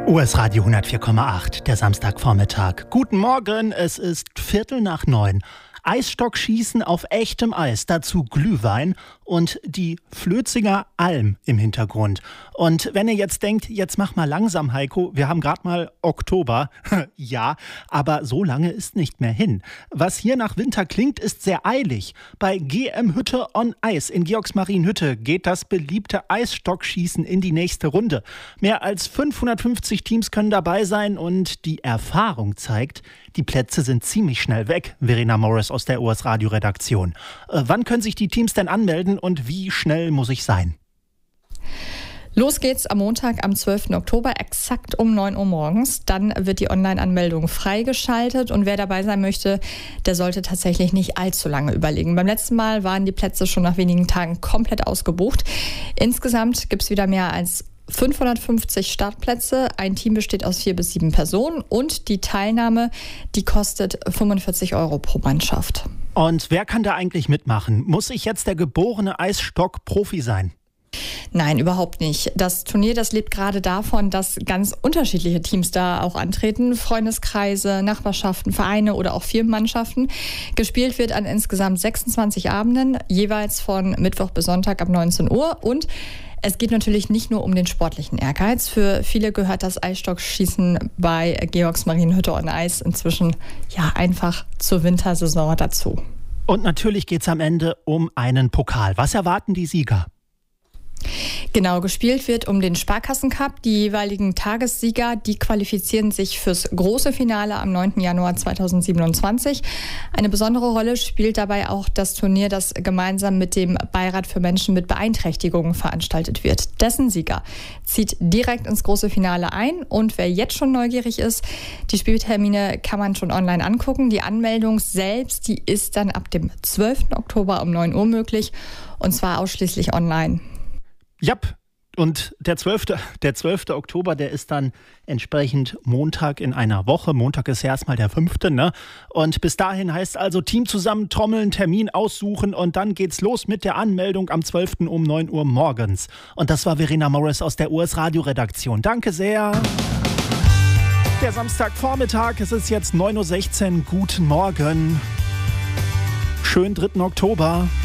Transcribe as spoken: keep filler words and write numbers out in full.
U S Radio hundertvier Komma acht, der Samstagvormittag. Guten Morgen, es ist Viertel nach neun. Eisstockschießen auf echtem Eis, dazu Glühwein und die Flötzinger Alm im Hintergrund. Und wenn ihr jetzt denkt, jetzt mach mal langsam, Heiko, wir haben gerade mal Oktober. Ja, aber so lange ist nicht mehr hin. Was hier nach Winter klingt, ist sehr eilig. Bei G M Hütte on Eis in Georgsmarienhütte geht das beliebte Eisstockschießen in die nächste Runde. Mehr als fünfhundertfünfzig Teams können dabei sein und die Erfahrung zeigt, die Plätze sind ziemlich schnell weg. Verena Morris aus der U S Radio Redaktion. Äh, wann können sich die Teams denn anmelden und wie schnell muss ich sein? Los geht's am Montag, am zwölften Oktober, exakt um neun Uhr morgens. Dann wird die Online-Anmeldung freigeschaltet und wer dabei sein möchte, der sollte tatsächlich nicht allzu lange überlegen. Beim letzten Mal waren die Plätze schon nach wenigen Tagen komplett ausgebucht. Insgesamt gibt's wieder mehr als fünfhundertfünfzig Startplätze. Ein Team besteht aus vier bis sieben Personen und die Teilnahme, die kostet fünfundvierzig Euro pro Mannschaft. Und wer kann da eigentlich mitmachen? Muss ich jetzt der geborene Eisstock-Profi sein? Nein, überhaupt nicht. Das Turnier, das lebt gerade davon, dass ganz unterschiedliche Teams da auch antreten. Freundeskreise, Nachbarschaften, Vereine oder auch Firmenmannschaften. Gespielt wird an insgesamt sechsundzwanzig Abenden, jeweils von Mittwoch bis Sonntag ab neunzehn Uhr. Und es geht natürlich nicht nur um den sportlichen Ehrgeiz. Für viele gehört das Eisstockschießen bei Georgsmarienhütte on Eis inzwischen ja einfach zur Wintersaison dazu. Und natürlich geht es am Ende um einen Pokal. Was erwarten die Sieger? Genau, gespielt wird um den Sparkassencup. Die jeweiligen Tagessieger, die qualifizieren sich fürs große Finale am neunten Januar zweitausendsiebenundzwanzig. Eine besondere Rolle spielt dabei auch das Turnier, das gemeinsam mit dem Beirat für Menschen mit Beeinträchtigungen veranstaltet wird. Dessen Sieger zieht direkt ins große Finale ein. Und wer jetzt schon neugierig ist, die Spieltermine kann man schon online angucken. Die Anmeldung selbst, die ist dann ab dem zwölften Oktober um neun Uhr möglich und zwar ausschließlich online. Jap, und der zwölfte Der zwölfte Oktober, der ist dann entsprechend Montag in einer Woche. Montag ist ja erstmal der fünfte, ne? Und bis dahin heißt also Team zusammentrommeln, Termin aussuchen und dann geht's los mit der Anmeldung am zwölften um neun Uhr morgens. Und das war Verena Morris aus der U S Radio Redaktion. Danke sehr. Der Samstagvormittag, es ist jetzt neun Uhr sechzehn. Guten Morgen. Schönen dritten Oktober.